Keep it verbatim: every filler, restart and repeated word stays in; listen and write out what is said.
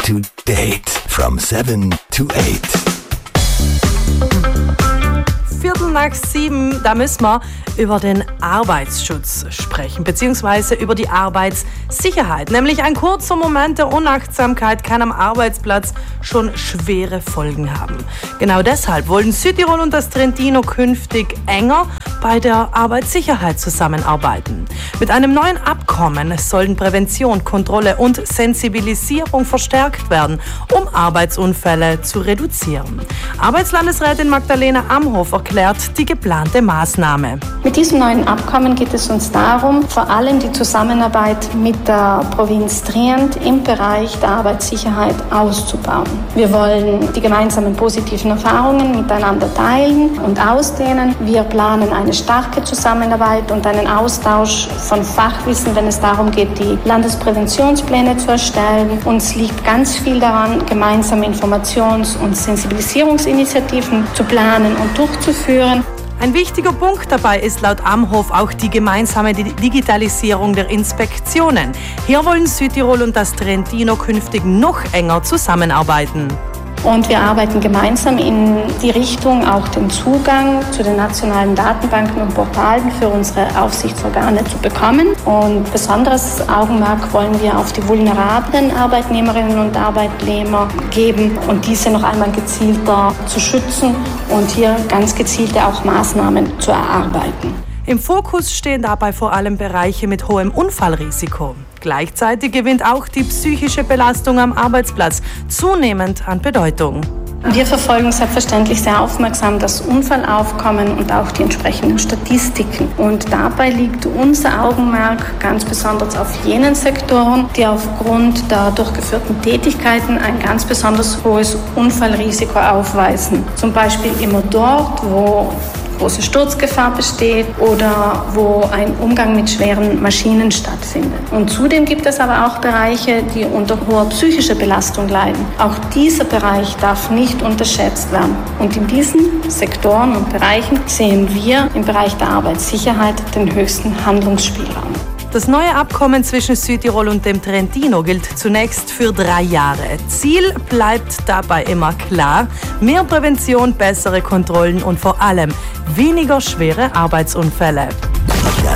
to date from seven to eight. Viertel nach sieben, da müssen wir über den Arbeitsschutz sprechen, beziehungsweise über die Arbeitssicherheit. Nämlich ein kurzer Moment der Unachtsamkeit kann am Arbeitsplatz schon schwere Folgen haben. Genau deshalb wollen Südtirol und das Trentino künftig enger bei der Arbeitssicherheit zusammenarbeiten. Mit einem neuen Abkommen sollen Prävention, Kontrolle und Sensibilisierung verstärkt werden, um Arbeitsunfälle zu reduzieren. Arbeitslandesrätin Magdalena Amhof erklärt die geplante Maßnahme. Mit diesem neuen Abkommen geht es uns darum, vor allem die Zusammenarbeit mit der Provinz Trient im Bereich der Arbeitssicherheit auszubauen. Wir wollen die gemeinsamen positiven Erfahrungen miteinander teilen und ausdehnen. Wir planen eine starke Zusammenarbeit und einen Austausch von Fachwissen, wenn es darum geht, die Landespräventionspläne zu erstellen. Uns liegt ganz viel daran, gemeinsame Informations- und Sensibilisierungsinitiativen zu planen und durchzuführen. Ein wichtiger Punkt dabei ist laut Amhof auch die gemeinsame Digitalisierung der Inspektionen. Hier wollen Südtirol und das Trentino künftig noch enger zusammenarbeiten. Und wir arbeiten gemeinsam in die Richtung, auch den Zugang zu den nationalen Datenbanken und Portalen für unsere Aufsichtsorgane zu bekommen. Und besonderes Augenmerk wollen wir auf die vulnerablen Arbeitnehmerinnen und Arbeitnehmer geben und diese noch einmal gezielter zu schützen und hier ganz gezielte auch Maßnahmen zu erarbeiten. Im Fokus stehen dabei vor allem Bereiche mit hohem Unfallrisiko. Gleichzeitig gewinnt auch die psychische Belastung am Arbeitsplatz zunehmend an Bedeutung. Wir verfolgen selbstverständlich sehr aufmerksam das Unfallaufkommen und auch die entsprechenden Statistiken. Und dabei liegt unser Augenmerk ganz besonders auf jenen Sektoren, die aufgrund der durchgeführten Tätigkeiten ein ganz besonders hohes Unfallrisiko aufweisen. Zum Beispiel immer dort, wo große Sturzgefahr besteht oder wo ein Umgang mit schweren Maschinen stattfindet. Und zudem gibt es aber auch Bereiche, die unter hoher psychischer Belastung leiden. Auch dieser Bereich darf nicht unterschätzt werden. Und in diesen Sektoren und Bereichen sehen wir im Bereich der Arbeitssicherheit den höchsten Handlungsspielraum. Das neue Abkommen zwischen Südtirol und dem Trentino gilt zunächst für drei Jahre. Ziel bleibt dabei immer klar: mehr Prävention, bessere Kontrollen und vor allem weniger schwere Arbeitsunfälle.